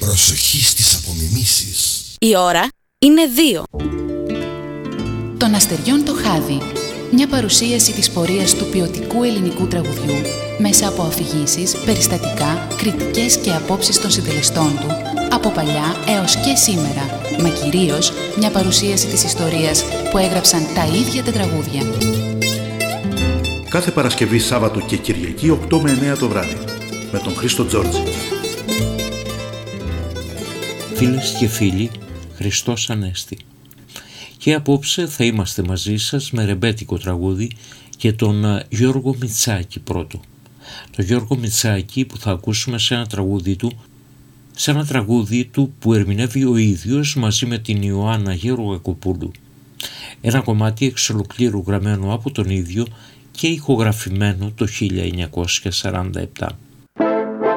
Προσοχή στις απομιμήσεις. Η ώρα είναι 2. Των αστεριών το χάδι. Μια παρουσίαση της πορείας του ποιοτικού ελληνικού τραγουδιού μέσα από αφηγήσεις, περιστατικά, κριτικές και απόψεις των συντελεστών του από παλιά έως και σήμερα, μα κυρίως μια παρουσίαση της ιστορίας που έγραψαν τα ίδια τα τραγούδια. Κάθε Παρασκευή, Σάββατο και Κυριακή 8 με 9 το βράδυ με τον Χρήστο Τζόρτζη. Φίλες και φίλοι, Χριστός Ανέστη. Και απόψε θα είμαστε μαζί σας με ρεμπέτικο τραγούδι και τον Γιώργο Μητσάκη πρώτο. Τον Γιώργο Μητσάκη που θα ακούσουμε σε ένα τραγούδι του που ερμηνεύει ο ίδιος μαζί με την Ιωάννα Γεωργακοπούλου. Ένα κομμάτι εξ ολοκλήρου γραμμένο από τον ίδιο και ηχογραφημένο το 1947.